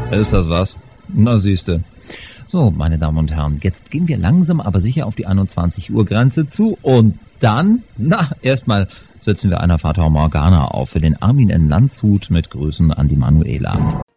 Ist das was? Na siehste. So, meine Damen und Herren, jetzt gehen wir langsam aber sicher auf die 21 Uhr Grenze zu und dann, erstmal setzen wir einer Fata Morgana auf für den Armin in Landshut mit Grüßen an die Manuela.